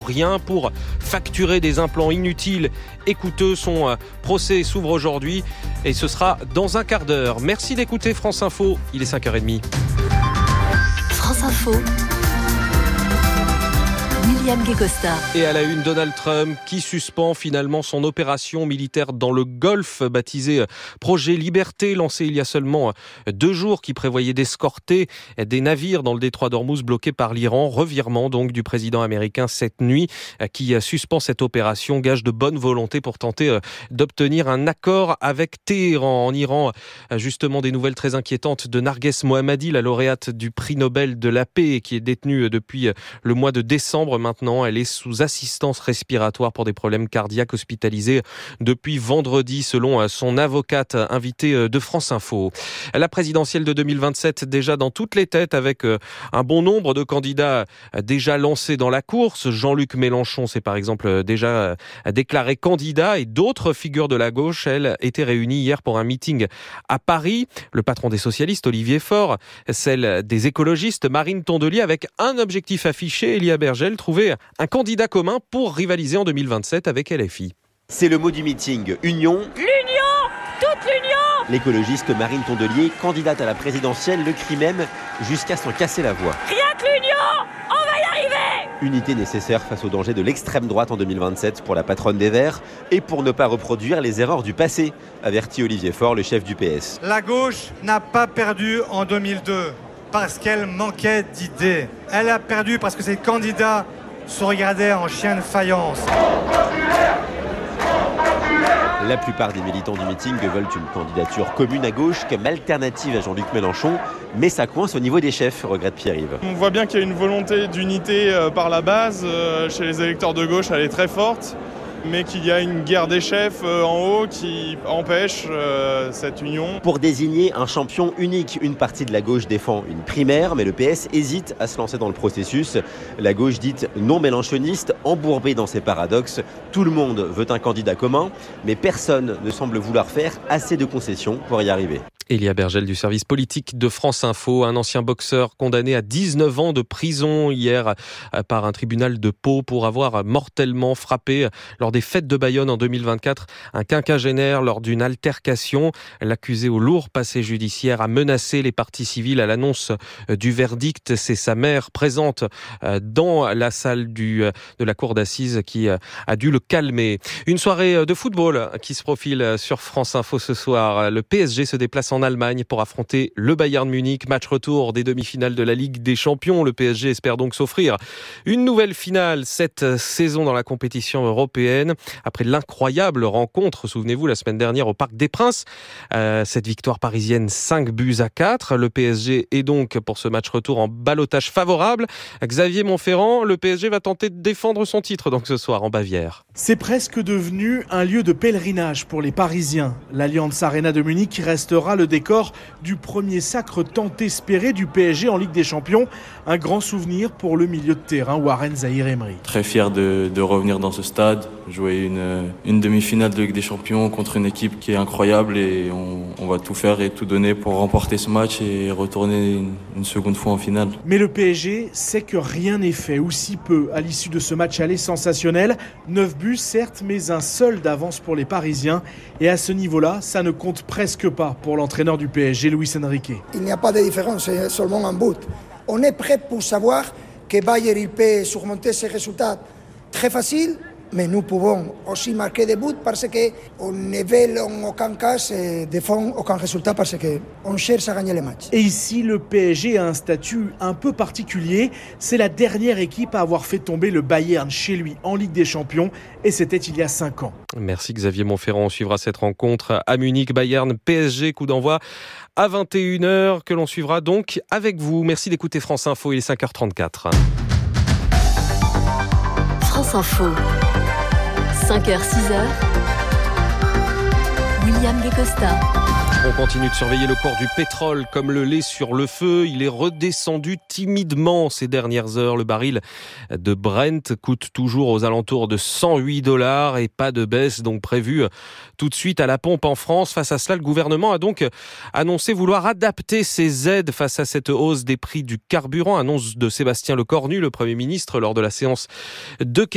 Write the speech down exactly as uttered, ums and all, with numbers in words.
rien pour facturer des implants inutiles et coûteux. Son procès s'ouvre aujourd'hui et ce sera dans un quart d'heure. Merci d'écouter France Info, il est cinq heures trente. France Info. William Guécosta. Et à la une, Donald Trump qui suspend finalement son opération militaire dans le Golfe, baptisée Projet Liberté, lancé il y a seulement deux jours, qui prévoyait d'escorter des navires dans le détroit d'Ormuz bloqué par l'Iran. Revirement donc du président américain cette nuit, qui suspend cette opération, gage de bonne volonté pour tenter d'obtenir un accord avec Téhéran. En Iran, justement, des nouvelles très inquiétantes de Narges Mohammadi, la lauréate du prix Nobel de la paix, qui est détenue depuis le mois de décembre. Maintenant, elle est sous assistance respiratoire pour des problèmes cardiaques, hospitalisée depuis vendredi, selon son avocate invitée de France Info. La présidentielle de deux mille vingt-sept, déjà dans toutes les têtes, avec un bon nombre de candidats déjà lancés dans la course. Jean-Luc Mélenchon s'est par exemple déjà déclaré candidat, et d'autres figures de la gauche, elles, étaient réunies hier pour un meeting à Paris. Le patron des socialistes, Olivier Faure, celle des écologistes, Marine Tondelier, avec un objectif affiché, Elia Bergel, trouver un candidat commun pour rivaliser en deux mille vingt-sept avec L F I. C'est le mot du meeting, union. L'union, toute l'union. L'écologiste Marine Tondelier, candidate à la présidentielle, le crie même jusqu'à s'en casser la voix. Rien que l'union, on va y arriver. Unité nécessaire face au danger de l'extrême droite en deux mille vingt-sept pour la patronne des Verts et pour ne pas reproduire les erreurs du passé, avertit Olivier Faure, le chef du P S. La gauche n'a pas perdu en deux mille deux parce qu'elle manquait d'idées. Elle a perdu parce que ses candidats se regardaient en chien de faïence. La plupart des militants du meeting veulent une candidature commune à gauche comme alternative à Jean-Luc Mélenchon, mais ça coince au niveau des chefs, regrette Pierre-Yves. On voit bien qu'il y a une volonté d'unité par la base, chez les électeurs de gauche elle est très forte, mais qu'il y a une guerre des chefs en haut qui empêche euh, cette union. Pour désigner un champion unique, une partie de la gauche défend une primaire, mais le P S hésite à se lancer dans le processus. La gauche dite non mélenchoniste, embourbée dans ses paradoxes. Tout le monde veut un candidat commun, mais personne ne semble vouloir faire assez de concessions pour y arriver. Elia Bergel du service politique de France Info, un ancien boxeur condamné à dix-neuf ans de prison hier par un tribunal de Pau pour avoir mortellement frappé lors des fêtes de Bayonne en deux mille vingt-quatre un quinquagénaire lors d'une altercation. L'accusé au lourd passé judiciaire a menacé les parties civiles à l'annonce du verdict. C'est sa mère présente dans la salle du, de la cour d'assises qui a dû le calmer. Une soirée de football qui se profile sur France Info ce soir. Le P S G se déplace en en Allemagne pour affronter le Bayern Munich. Match retour des demi-finales de la Ligue des Champions. Le P S G espère donc s'offrir une nouvelle finale cette saison dans la compétition européenne. Après l'incroyable rencontre, souvenez-vous, la semaine dernière au Parc des Princes, euh, cette victoire parisienne cinq buts à quatre. Le P S G est donc pour ce match retour en ballottage favorable. Xavier Montferrand, le P S G va tenter de défendre son titre donc ce soir en Bavière. C'est presque devenu un lieu de pèlerinage pour les Parisiens. L'Allianz Arena de Munich restera le décor du premier sacre tant espéré du P S G en Ligue des Champions. Un grand souvenir pour le milieu de terrain Warren Zaïre-Emery. Très fier de, de revenir dans ce stade, jouer une, une demi-finale de Ligue des Champions contre une équipe qui est incroyable et on, on va tout faire et tout donner pour remporter ce match et retourner une, une seconde fois en finale. Mais le P S G sait que rien n'est fait, ou si peu, à l'issue de ce match aller sensationnel. neuf buts certes, mais un seul d'avance pour les Parisiens. Et à ce niveau-là, ça ne compte presque pas pour l'entraîneur du P S G, Luis Enrique. Il n'y a pas de différence, c'est seulement un but. On est prêt pour savoir que Bayern il peut surmonter ces résultats très faciles, mais nous pouvons aussi marquer des buts parce qu'on ne veut en aucun cas défendre aucun résultat parce qu'on cherche à gagner les matchs. Et ici, le P S G a un statut un peu particulier. C'est la dernière équipe à avoir fait tomber le Bayern chez lui en Ligue des Champions et c'était il y a cinq ans. Merci Xavier Montferrand. On suivra cette rencontre à Munich, Bayern, P S G, coup d'envoi à vingt et une heures que l'on suivra donc avec vous. Merci d'écouter France Info, il est cinq heures trente-quatre. France Info. cinq heures six heures. William Guécosta. On continue de surveiller le cours du pétrole comme le lait sur le feu. Il est redescendu timidement ces dernières heures. Le baril de Brent coûte toujours aux alentours de cent huit dollars et pas de baisse donc prévue tout de suite à la pompe en France. Face à cela, le gouvernement a donc annoncé vouloir adapter ses aides face à cette hausse des prix du carburant. Annonce de Sébastien Lecornu, le Premier ministre, lors de la séance de